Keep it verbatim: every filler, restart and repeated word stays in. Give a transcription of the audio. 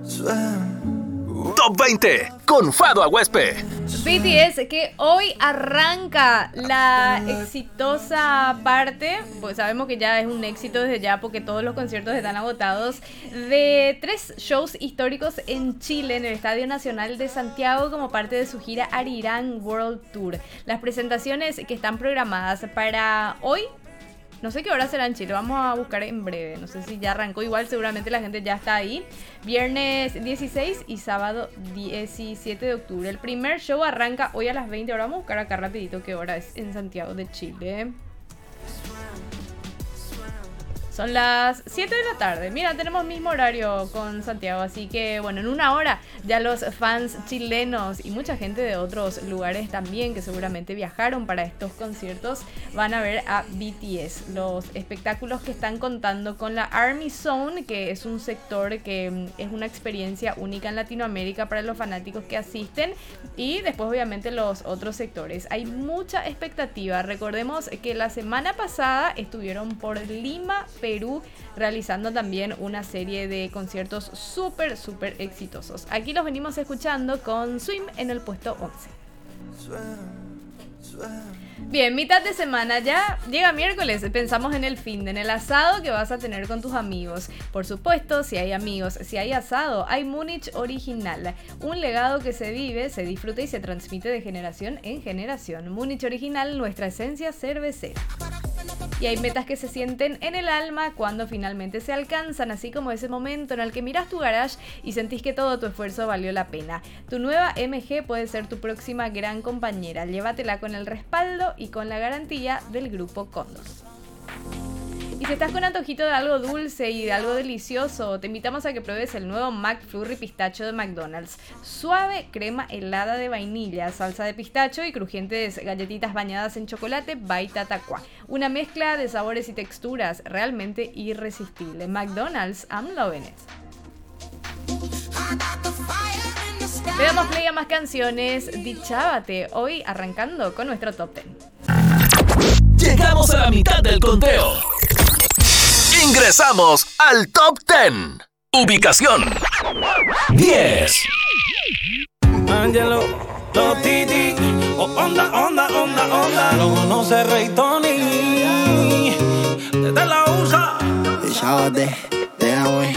Top veinte con Fado Aguespe. B T S que hoy arranca la exitosa parte, pues sabemos que ya es un éxito desde ya porque todos los conciertos están agotados, de tres shows históricos en Chile, en el Estadio Nacional de Santiago, como parte de su gira Arirang World Tour. Las presentaciones que están programadas para hoy, no sé qué hora será en Chile, vamos a buscar en breve, no sé si ya arrancó, igual seguramente la gente ya está ahí. Viernes dieciséis y sábado diecisiete de octubre. El primer show arranca hoy a las veinte horas, vamos a buscar acá rapidito qué hora es en Santiago de Chile. Son las siete de la tarde. Mira, tenemos mismo horario con Santiago. Así que, bueno, en una hora ya los fans chilenos y mucha gente de otros lugares también que seguramente viajaron para estos conciertos van a ver a B T S. Los espectáculos que están contando con la Army Zone, que es un sector que es una experiencia única en Latinoamérica para los fanáticos que asisten. Y después, obviamente, los otros sectores. Hay mucha expectativa. Recordemos que la semana pasada estuvieron por Lima, Perú, realizando también una serie de conciertos súper, súper exitosos. Aquí los venimos escuchando con Swim en el puesto once. Bien, mitad de semana ya, llega miércoles, pensamos en el fin, en el asado que vas a tener con tus amigos. Por supuesto, si hay amigos, si hay asado, hay Múnich Original, un legado que se vive, se disfruta y se transmite de generación en generación. Múnich Original, nuestra esencia cervecera. Y hay metas que se sienten en el alma cuando finalmente se alcanzan, así como ese momento en el que miras tu garage y sentís que todo tu esfuerzo valió la pena. Tu nueva M G puede ser tu próxima gran compañera. Llévatela con el respaldo y con la garantía del Grupo Cóndor. Y si estás con antojito de algo dulce y de algo delicioso, te invitamos a que pruebes el nuevo McFlurry Pistacho de McDonald's. Suave crema helada de vainilla, salsa de pistacho y crujientes galletitas bañadas en chocolate by Tataqua. Una mezcla de sabores y texturas realmente irresistible. McDonald's, I'm loving it. Le damos play a más canciones. Dichábate, hoy arrancando con nuestro Top diez. Llegamos a la mitad del conteo. Ingresamos al Top diez. Ubicación diez. Angelo, los Titi, oh, onda, onda, onda, onda. Lo conoce Rey Tony. Desde la U S A. Dichábate, te amo.